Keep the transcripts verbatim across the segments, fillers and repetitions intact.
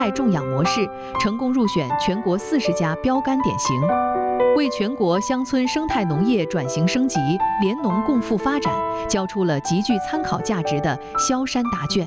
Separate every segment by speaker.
Speaker 1: 种养模式成功入选全国四十家标杆典型，为全国乡村生态农业转型升级、联农共富发展交出了极具参考价值的萧山答卷。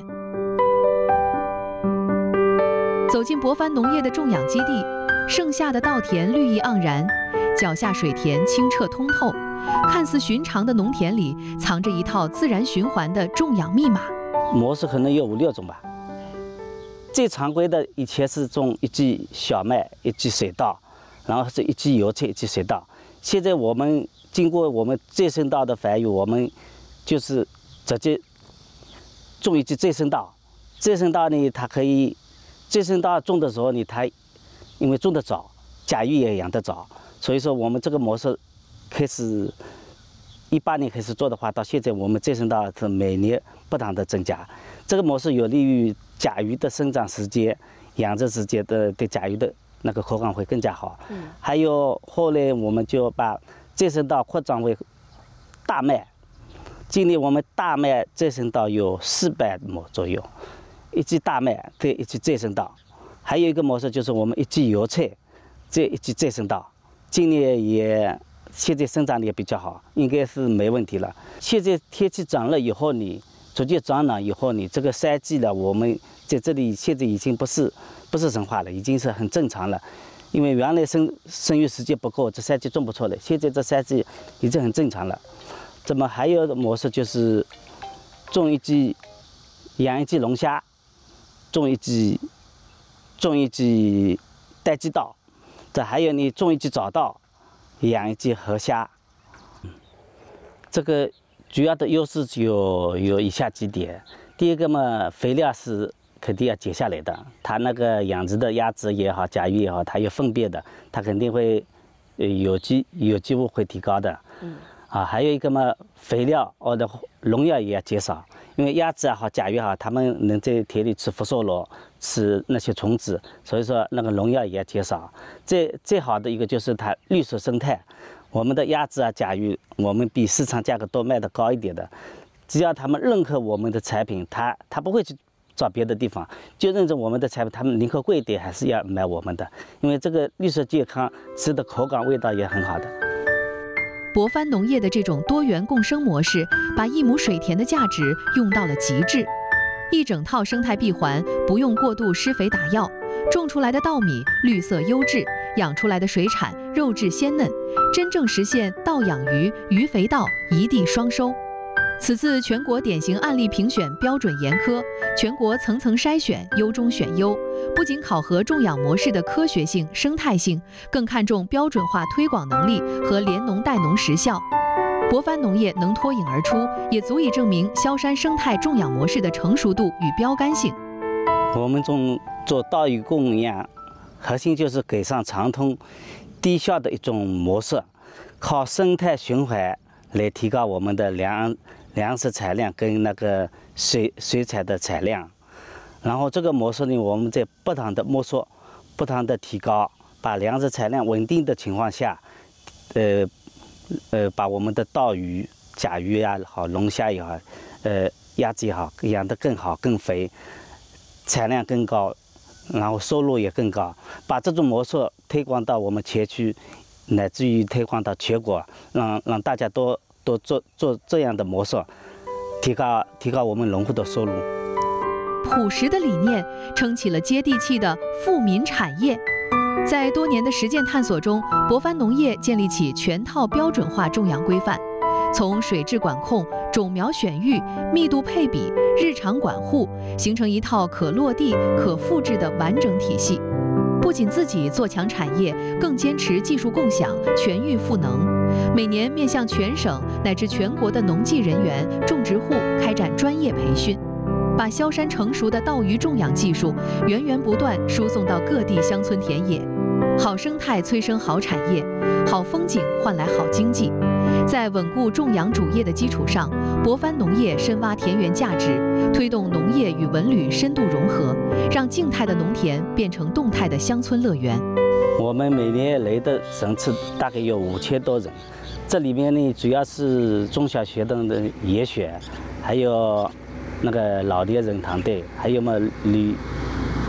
Speaker 1: 走进博帆农业的种养基地，盛夏的稻田绿意盎然，脚下水田清澈通透，看似寻常的农田里藏着一套自然循环的种养密码。
Speaker 2: 模式可能有五六种吧。最常规的以前是种一季小麦、一季水稻，然后是一季油菜、一季水稻。现在我们经过我们再生稻的繁育，我们就是直接种一季再生稻。再生稻呢，它可以再生稻种的时候呢，它因为种得早，甲鱼也养得早，所以说我们这个模式开始一八年开始做的话，到现在我们再生稻是每年不断的增加。这个模式有利于甲鱼的生长时间、养殖时间的对甲鱼的那个口感会更加好。嗯。还有后来我们就把再生稻扩张为大麦，今年我们大麦再生稻有四百亩左右，一季大麦对一季再生稻。还有一个模式就是我们一季油菜，这一季再生稻，今年也现在生长的也比较好，应该是没问题了。现在天气涨了以后呢，逐渐转暖以后呢，这个三季了，我们在这里现在已经不是不是神话了，已经是很正常了。因为原来生生育时间不够，这三季种不出来，现在这三季已经很正常了。那么还有的模式就是种一季养一季龙虾，种一季种一季带季稻，这还有呢种一季早稻，养一季河虾。这个主要的优势有有以下几点。第一个嘛，肥料是肯定要减下来的，它那个养殖的鸭子也好，甲鱼也好，它有粪便的，它肯定会呃有机有机物会提高的。嗯。啊，还有一个嘛，肥料或者农药也要减少，因为鸭子也好，甲鱼也好，它们能在田里吃福寿螺，吃那些虫子，所以说那个农药也要减少。最最好的一个就是它绿色生态。我们的鸭子啊、甲鱼，我们比市场价格都卖得高一点的。只要他们认可我们的产品，他他不会去找别的地方，就认着我们的产品，他们宁可贵一点，还是要买我们的，因为这个绿色健康，吃的口感味道也很好的。
Speaker 1: 博帆农业的这种多元共生模式，把一亩水田的价值用到了极致，一整套生态闭环，不用过度施肥打药，种出来的稻米绿色优质，养出来的水产肉质鲜嫩，真正实现稻养鱼、鱼肥稻一地双收。此次全国典型案例评选标准严苛，全国层层筛选，优中选优，不仅考核种养模式的科学性、生态性，更看重标准化推广能力和联农带农实效。博帆农业能脱颖而出，也足以证明萧山生态种养模式的成熟度与标杆性。
Speaker 2: 我们种做稻鱼供养，核心就是改善传统低效的一种模式，靠生态循环来提高我们的粮粮食产量跟那个水水产的产量。然后这个模式呢，我们在不断的摸索，不断的提高，把粮食产量稳定的情况下，呃呃，把我们的稻鱼、甲鱼也好，龙虾也好，呃，鸭子也好，养得更好、更肥，产量更高，然后收入也更高。把这种模式推广到我们全区，乃至于推广到全国，让让大家都都做做这样的模式，提高提高我们农户的收入。
Speaker 1: 朴实的理念撑起了接地气的富民产业。在多年的实践探索中，博帆农业建立起全套标准化种养规范，从水质管控、种苗选育、密度配比、日常管护，形成一套可落地、可复制的完整体系。不仅自己做强产业，更坚持技术共享、全域赋能。每年面向全省乃至全国的农技人员、种植户开展专业培训，把萧山成熟的稻鱼种养技术源源不断输送到各地乡村田野。好生态催生好产业，好风景换来好经济。在稳固种养主业的基础上，博帆农业深挖田园价值，推动农业与文旅深度融合，让静态的农田变成动态的乡村乐园。
Speaker 2: 我们每年来的人次大概有五千多人，这里面呢主要是中小学生的研选，还有那个老年人团队，还有嘛旅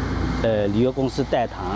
Speaker 2: 呃，铝业公司代糖。